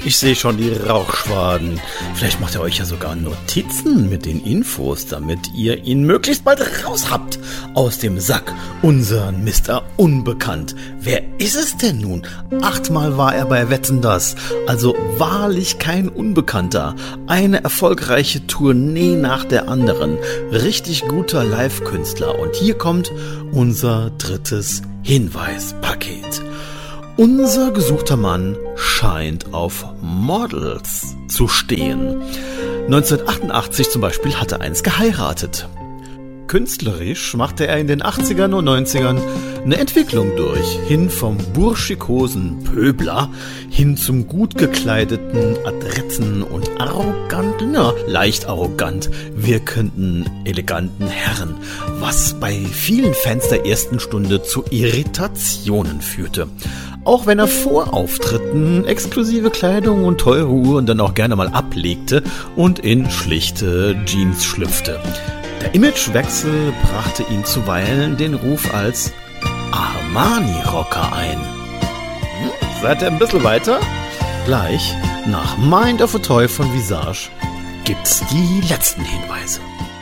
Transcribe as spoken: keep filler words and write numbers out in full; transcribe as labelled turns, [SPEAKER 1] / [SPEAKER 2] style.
[SPEAKER 1] Ich sehe schon die Rauchschwaden. Vielleicht macht er euch ja sogar Notizen mit den Infos, damit ihr ihn möglichst bald raus habt aus dem Sack. Unseren Mister Unbekannt. Wer ist es denn nun? Achtmal war er bei Wetten, das. Also wahrlich kein Unbekannter. Eine erfolgreiche Tournee nach der anderen. Richtig guter Live-Künstler. Und hier kommt unser drittes Hinweispaket. Unser gesuchter Mann scheint auf Models zu stehen. neunzehnhundertachtundachtzig zum Beispiel hat er eins geheiratet. Künstlerisch machte er in den achtzigern und neunzigern eine Entwicklung durch, hin vom burschikosen Pöbler hin zum gut gekleideten, adretten und arroganten, ja, leicht arrogant wirkenden, eleganten Herren, was bei vielen Fans der ersten Stunde zu Irritationen führte. Auch wenn er vor Auftritten exklusive Kleidung und teure Uhren dann auch gerne mal ablegte und in schlichte Jeans schlüpfte. Der Imagewechsel brachte ihm zuweilen den Ruf als Armani-Rocker ein. Hm? Seid ihr ein bisschen weiter? Gleich nach Mind of a Toy von Visage gibt's die letzten Hinweise.